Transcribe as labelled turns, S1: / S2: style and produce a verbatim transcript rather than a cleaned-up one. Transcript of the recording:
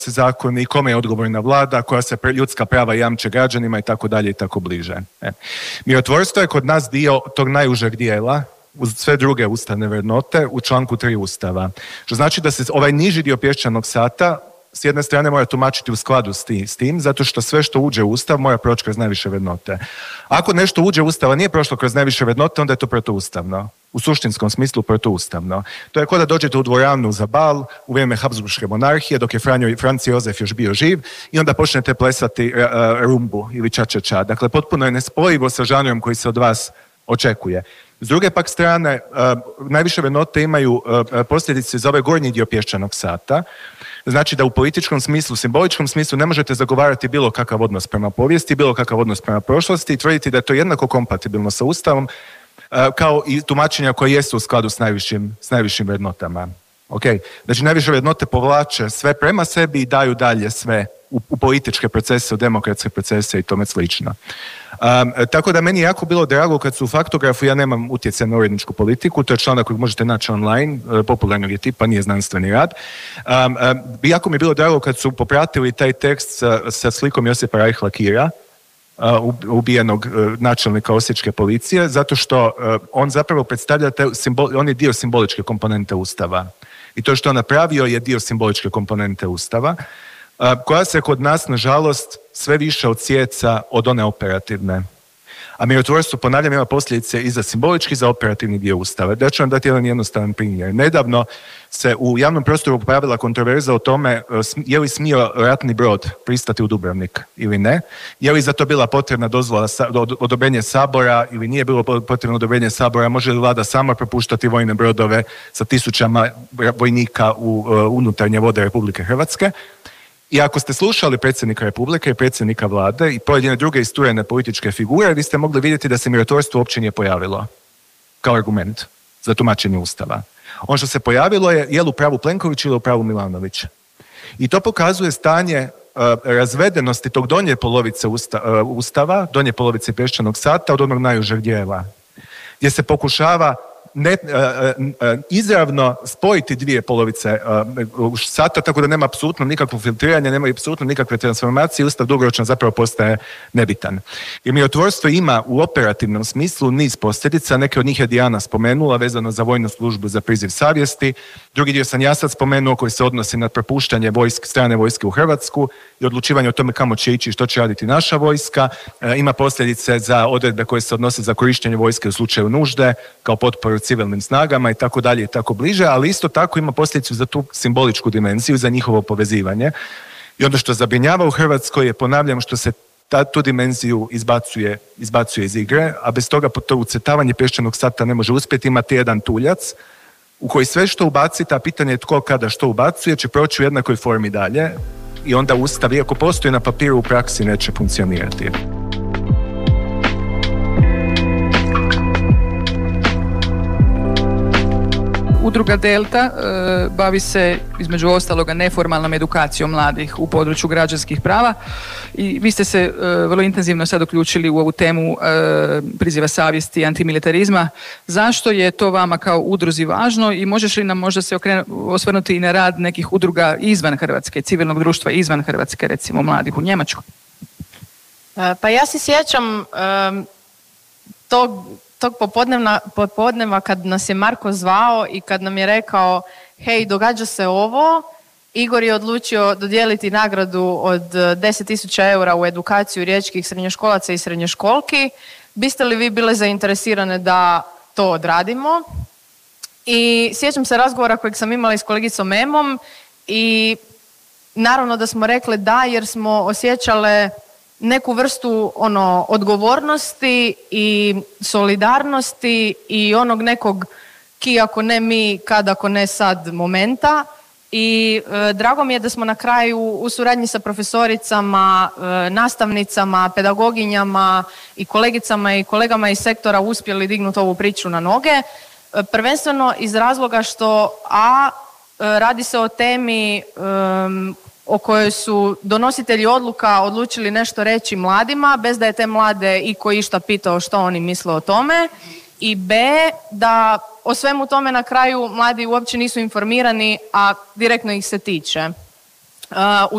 S1: se zakoni, kome je odgovorna vlada, koja se ljudska prava jamče građanima i tako dalje i tako bliže. E. Mirotvorstvo je kod nas dio tog najužeg dijela, uz sve druge ustavne vrednote, u članku tri Ustava. Što znači da se ovaj niži dio pješčanog sata s jedne strane mora tumačiti u skladu s tim, s tim, zato što sve što uđe u Ustav mora proći kroz najviše vrednote. Ako nešto uđe u Ustav, a nije prošlo kroz najviše vrednote, onda je to protuustavno. U suštinskom smislu protuustavno. To je kao da dođete u dvoranu za bal u vrijeme Habsburške monarhije, dok je Franjo, Franc Jozef još bio živ, i onda počnete plesati uh, rumbu ili ča-ča-ča. Dakle, potpuno je nespojivo sa žanrom koji se od vas očekuje. S druge pak strane, uh, najviše vrednote imaju uh, posljedice za ovaj gornji dio pješčanog sata. Znači da u političkom smislu, simboličkom smislu ne možete zagovarati bilo kakav odnos prema povijesti, bilo kakav odnos prema prošlosti i tvrditi da je to jednako kompatibilno sa Ustavom uh, kao i tumačenja koje jesu u skladu s najvišim, s najvišim vrednotama. Okay. Znači najviše vrednote povlače sve prema sebi i daju dalje sve u, u političke procese, u demokratske procese i tome slično. Um, tako da meni je jako bilo drago kad su u Faktografu, ja nemam utjecaj na uredničku politiku, to je članak koji možete naći online, popularnog je tipa, nije znanstveni rad. Um, um, jako mi je bilo drago kad su popratili taj tekst sa, sa slikom Josipa Reichla Kira, uh, ubijenog uh, načelnika osječke policije, zato što uh, on zapravo predstavlja taj simbol, on je dio simboličke komponente Ustava. I to što on napravio je dio simboličke komponente Ustava, koja se kod nas, nažalost, sve više odsjeca od one operativne. A mirotvorstvo, ponavljam, ima posljedice i za simbolički i za operativni dio Ustava. Da ću vam dati jedan jednostavan primjer. Nedavno se u javnom prostoru pojavila kontroverza o tome je li smio ratni brod pristati u Dubrovnik ili ne, je li za to bila potrebna dozvola, odobrenje Sabora ili nije bilo potrebno odobrenje Sabora, može li vlada sama propuštati vojne brodove sa tisućama vojnika u unutarnje vode Republike Hrvatske. I ako ste slušali predsjednika Republike i predsjednika vlade i pojedine druge isturene političke figure, vi ste mogli vidjeti da se mirotvorstvo uopće nije pojavilo kao argument za tumačenje Ustava. Ono što se pojavilo je je li u pravu Plenković ili u pravu Milanović. I to pokazuje stanje uh, razvedenosti tog donje polovice usta, uh, Ustava, donje polovice pješčanog sata od onog najužeg dijela, gdje se pokušava Ne, uh, uh, izravno spojiti dvije polovice uh, sata, tako da nema apsolutno nikakvo filtriranje, nema apsolutno nikakve transformacije, Ustav dugoročno zapravo postaje nebitan. Jer mirotvorstvo ima u operativnom smislu niz posljedica, neke od njih je Dijana spomenula, vezano za vojnu službu, za priziv savjesti, drugi dio sam ja sad spomenuo koji se odnosi na propuštanje vojske, strane vojske u Hrvatsku i odlučivanje o tome kamo će ići i što će raditi naša vojska, uh, ima posljedice za odredbe koje se odnose za korištenje vojske u slučaju nužde, kao potporu civilnim snagama i tako dalje i tako bliže, ali isto tako ima posljedicu za tu simboličku dimenziju, za njihovo povezivanje. I ono što zabrinjava u Hrvatskoj je, ponavljam, što se ta, tu dimenziju izbacuje, izbacuje iz igre, a bez toga to ucrtavanje pješčanog sata ne može uspjeti. Imati jedan tuljac u koji sve što ubaci, ta pitanje tko kada što ubacuje, će proći u jednakoj formi dalje i onda Ustav, iako postoji na papiru, u praksi neće funkcionirati.
S2: Udruga Delta e, bavi se između ostaloga neformalnom edukacijom mladih u području građanskih prava i vi ste se e, vrlo intenzivno sad uključili u ovu temu e, priziva savjesti i antimilitarizma. Zašto je to vama kao udruzi važno i možeš li nam možda se okrenu, osvrnuti i na rad nekih udruga izvan Hrvatske, civilnog društva izvan Hrvatske, recimo mladih u Njemačkoj?
S3: Pa ja se sjećam um, tog tog popodneva, popodneva kad nas je Marko zvao i kad nam je rekao hej, događa se ovo, Igor je odlučio dodijeliti nagradu od deset tisuća eura u edukaciju riječkih srednjoškolaca i srednjoškolki. Biste li vi bile zainteresirane da to odradimo? I sjećam se razgovora kojeg sam imala s kolegicom Emom i naravno da smo rekle da, jer smo osjećale neku vrstu ono odgovornosti i solidarnosti i onog nekog ki ako ne mi, kad ako ne sad momenta. I e, drago mi je da smo na kraju u suradnji sa profesoricama, e, nastavnicama, pedagoginjama i kolegicama i kolegama iz sektora uspjeli dignuti ovu priču na noge. E, prvenstveno iz razloga što a e, radi se o temi e, o kojoj su donositelji odluka odlučili nešto reći mladima, bez da je te mlade iko išta pitao što oni misle o tome. I B, da o svemu tome na kraju mladi uopće nisu informirani, a direktno ih se tiče. u